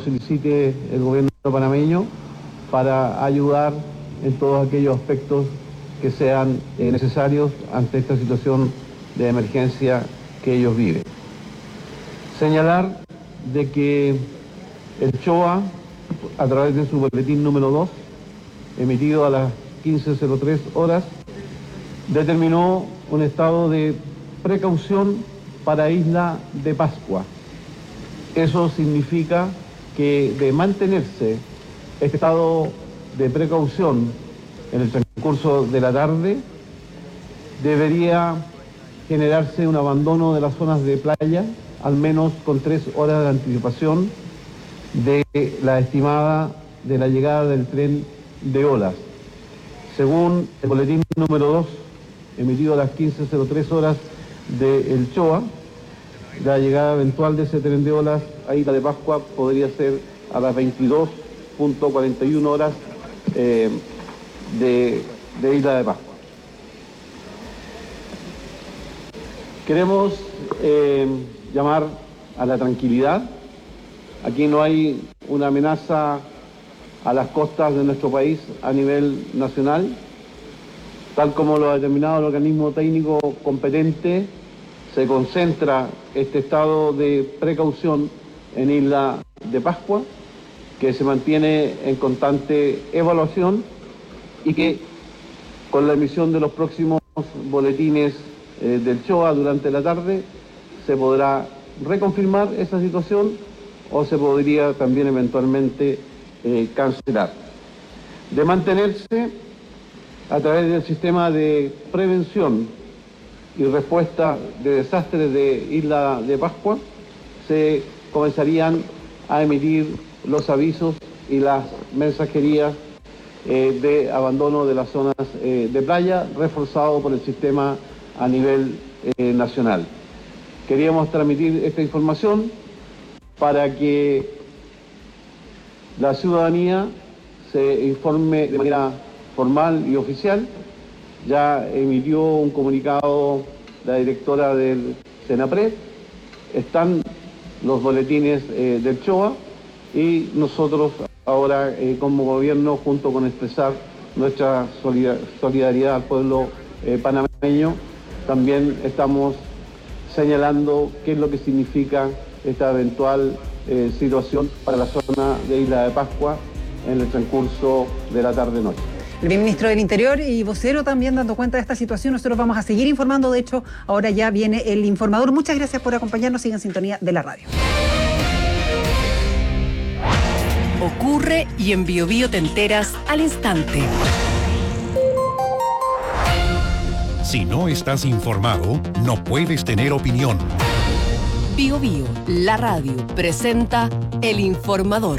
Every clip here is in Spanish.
solicite el gobierno panameño para ayudar en todos aquellos aspectos que sean necesarios ante esta situación de emergencia que ellos viven. Señalar de que el CHOA, a través de su boletín número 2, emitido a las 15:03 horas, determinó un estado de precaución para Isla de Pascua. Eso significa que de mantenerse este estado de precaución en el transcurso de la tarde, debería generarse un abandono de las zonas de playa, al menos con 3 horas de anticipación de la estimada de la llegada del tren de olas. Según el boletín número 2, emitido a las 15:03 horas del CHOA, la llegada eventual de ese tren de olas a Isla de Pascua podría ser a las 22:41 horas de Isla de Pascua. Queremos llamar a la tranquilidad. Aquí no hay una amenaza a las costas de nuestro país a nivel nacional, tal como lo ha determinado el organismo técnico competente. Se concentra este estado de precaución en Isla de Pascua, que se mantiene en constante evaluación y que con la emisión de los próximos boletines del CHOA durante la tarde se podrá reconfirmar esa situación o se podría también eventualmente cancelar. De mantenerse a través del sistema de prevención y respuesta de desastres de Isla de Pascua, se comenzarían a emitir los avisos y las mensajerías de abandono de las zonas de playa, reforzado por el sistema a nivel nacional. Queríamos transmitir esta información para que la ciudadanía se informe de manera formal y oficial. Ya emitió un comunicado la directora del Senapred, están los boletines del CHOA y nosotros ahora como gobierno, junto con expresar nuestra solidaridad al pueblo panameño, también estamos señalando qué es lo que significa esta eventual situación para la zona de Isla de Pascua en el transcurso de la tarde-noche. El ministro del Interior y vocero también dando cuenta de esta situación. Nosotros vamos a seguir informando. De hecho, ahora ya viene el informador. Muchas gracias por acompañarnos. Sigan en sintonía de la radio. Ocurre y en Bio Bio te enteras al instante. Si no estás informado, no puedes tener opinión. Bio Bio, la radio, presenta El Informador.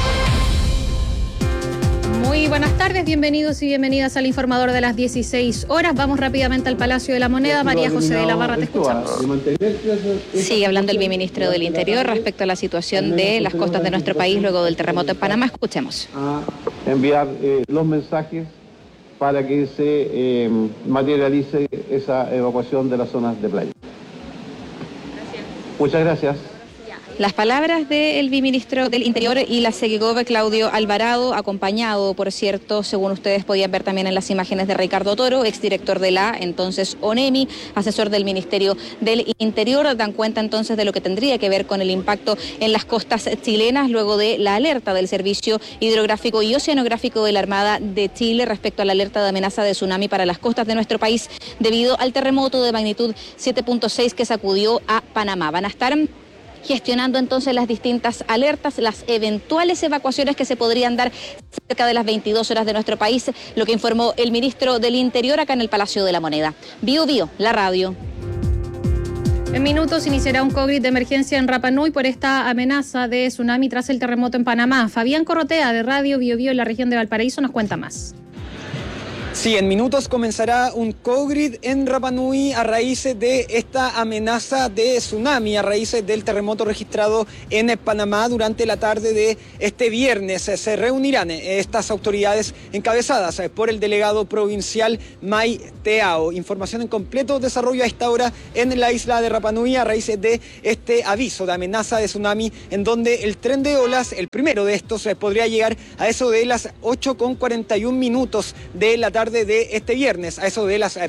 Muy buenas tardes, bienvenidos y bienvenidas al Informador de las 16 horas. Vamos rápidamente al Palacio de la Moneda. María José de la Barra, te escuchamos. Sigue hablando el viceministro del Interior respecto a la situación de las costas de nuestro país luego del terremoto en Panamá. Escuchemos. A enviar los mensajes para que se materialice esa evacuación de las zonas de playa. Muchas gracias. Las palabras del viceministro del Interior y la Segegov, Claudio Alvarado, acompañado, por cierto, según ustedes podían ver también en las imágenes, de Ricardo Toro, exdirector de la entonces ONEMI, asesor del Ministerio del Interior, dan cuenta entonces de lo que tendría que ver con el impacto en las costas chilenas luego de la alerta del Servicio Hidrográfico y Oceanográfico de la Armada de Chile respecto a la alerta de amenaza de tsunami para las costas de nuestro país debido al terremoto de magnitud 7.6 que sacudió a Panamá. Van a estar gestionando entonces las distintas alertas, las eventuales evacuaciones que se podrían dar cerca de las 22 horas de nuestro país, lo que informó el ministro del Interior acá en el Palacio de la Moneda. Bio Bio, la radio. En minutos iniciará un COVID de emergencia en Rapa Nui por esta amenaza de tsunami tras el terremoto en Panamá. Fabián Corrotea, de Radio Bio Bio en la región de Valparaíso, nos cuenta más. Sí, en minutos comenzará un co-grid en Rapa Nui a raíz de esta amenaza de tsunami, a raíz del terremoto registrado en Panamá durante la tarde de este viernes. Se reunirán estas autoridades encabezadas por el delegado provincial Mai Teao. Información en completo desarrollo a esta hora en la isla de Rapa Nui a raíz de este aviso de amenaza de tsunami, en donde el tren de olas, el primero de estos, podría llegar a eso de las 8:41 de la tarde de este viernes, a eso de las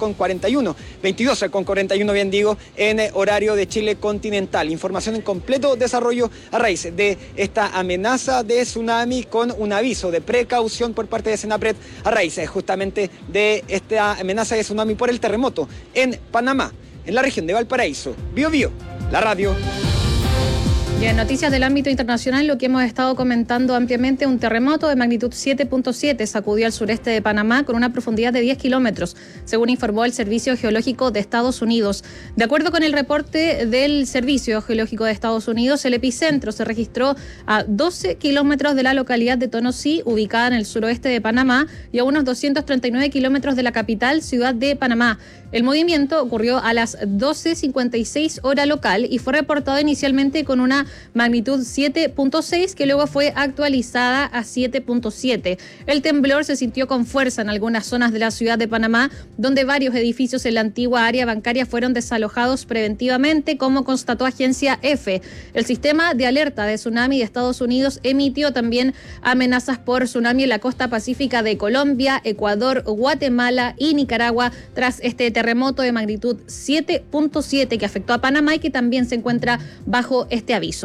22:41 bien digo, en horario de Chile continental. Información en completo desarrollo a raíz de esta amenaza de tsunami con un aviso de precaución por parte de Senapred a raíz justamente de esta amenaza de tsunami por el terremoto en Panamá, en la región de Valparaíso. Biobío, la radio. Y en noticias del ámbito internacional, lo que hemos estado comentando ampliamente, un terremoto de magnitud 7.7 sacudió al sureste de Panamá con una profundidad de 10 kilómetros, según informó el Servicio Geológico de Estados Unidos. De acuerdo con el reporte del Servicio Geológico de Estados Unidos, el epicentro se registró a 12 kilómetros de la localidad de Tonosí, ubicada en el suroeste de Panamá, y a unos 239 kilómetros de la capital, ciudad de Panamá. El movimiento ocurrió a las 12:56 hora local y fue reportado inicialmente con una magnitud 7.6 que luego fue actualizada a 7.7. El temblor se sintió con fuerza en algunas zonas de la ciudad de Panamá, donde varios edificios en la antigua área bancaria fueron desalojados preventivamente, como constató Agencia F. El sistema de alerta de tsunami de Estados Unidos emitió también amenazas por tsunami en la costa pacífica de Colombia, Ecuador, Guatemala y Nicaragua tras este terremoto de magnitud 7.7 que afectó a Panamá y que también se encuentra bajo este aviso.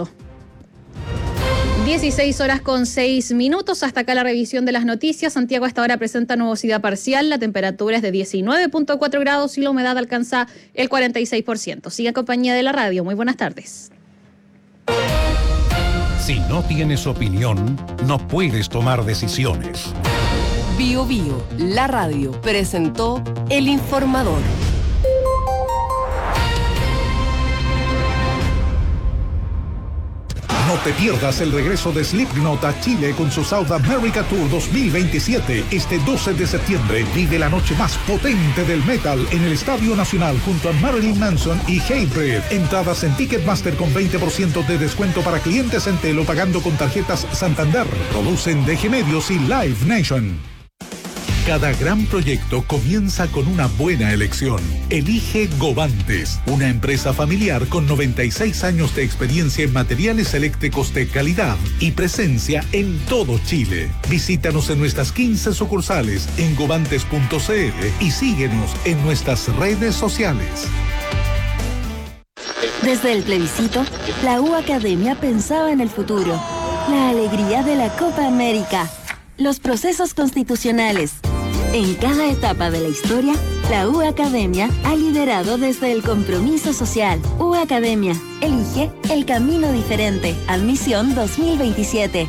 16:06. Hasta acá la revisión de las noticias. Santiago a esta hora presenta nubosidad parcial. La temperatura es de 19.4 grados y la humedad alcanza el 46%. Sigue en compañía de la radio. Muy buenas tardes. Si no tienes opinión, no puedes tomar decisiones. Biobío, la radio, presentó El Informador. No te pierdas el regreso de Slipknot a Chile con su South America Tour 2027. Este 12 de septiembre vive la noche más potente del metal en el Estadio Nacional junto a Marilyn Manson y Hatebreed. Entradas en Ticketmaster con 20% de descuento para clientes en Telo pagando con tarjetas Santander. Producen DG Medios y Live Nation. Cada gran proyecto comienza con una buena elección. Elige Govantes, una empresa familiar con 96 años de experiencia en materiales eléctricos de calidad y presencia en todo Chile. Visítanos en nuestras 15 sucursales en govantes.cl y síguenos en nuestras redes sociales. Desde el plebiscito, la U Academia pensaba en el futuro, la alegría de la Copa América, los procesos constitucionales. En cada etapa de la historia, la U Academia ha liderado desde el compromiso social. U Academia, elige el camino diferente. Admisión 2027.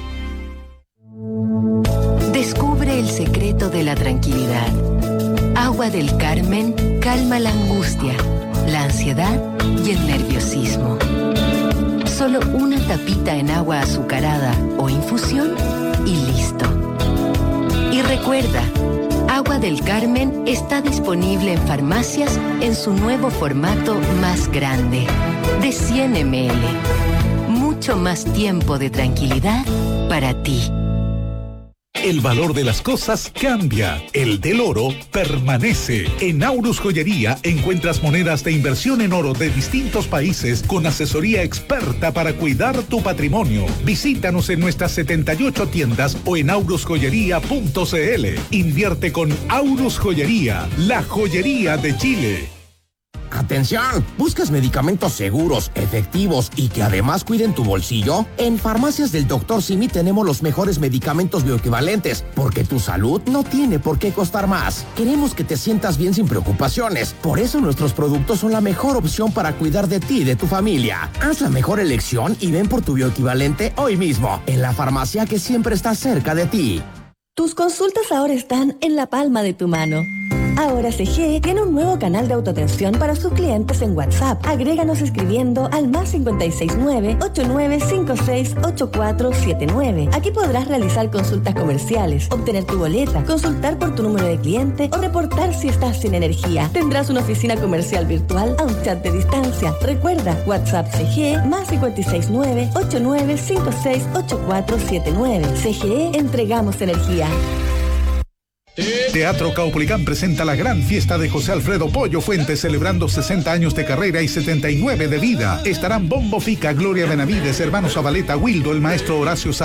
Descubre el secreto de la tranquilidad. Agua del Carmen calma la angustia, la ansiedad y el nerviosismo. Solo una tapita en agua azucarada o infusión y listo. Y recuerda, Agua del Carmen está disponible en farmacias en su nuevo formato más grande, de 100 ml. Mucho más tiempo de tranquilidad para ti. El valor de las cosas cambia. El del oro permanece. En Aurus Joyería encuentras monedas de inversión en oro de distintos países con asesoría experta para cuidar tu patrimonio. Visítanos en nuestras 78 tiendas o en aurusjoyería.cl. Invierte con Aurus Joyería, la joyería de Chile. ¡Atención! ¿Buscas medicamentos seguros, efectivos y que además cuiden tu bolsillo? En Farmacias del Dr. Simi tenemos los mejores medicamentos bioequivalentes, porque tu salud no tiene por qué costar más. Queremos que te sientas bien sin preocupaciones. Por eso nuestros productos son la mejor opción para cuidar de ti y de tu familia. Haz la mejor elección y ven por tu bioequivalente hoy mismo, en la farmacia que siempre está cerca de ti. Tus consultas ahora están en la palma de tu mano. Ahora CGE tiene un nuevo canal de autoatención para sus clientes en WhatsApp. Agréganos escribiendo al +569 8956 8479. Aquí podrás realizar consultas comerciales, obtener tu boleta, consultar por tu número de cliente o reportar si estás sin energía. Tendrás una oficina comercial virtual a un chat de distancia. Recuerda, WhatsApp CGE +569 8956 8479. CGE, entregamos energía. Teatro Caupolicán presenta la gran fiesta de José Alfredo Pollo Fuentes, celebrando 60 años de carrera y 79 de vida. Estarán Bombo Fica, Gloria Benavides, Hermano Zabaleta, Wildo, el maestro Horacio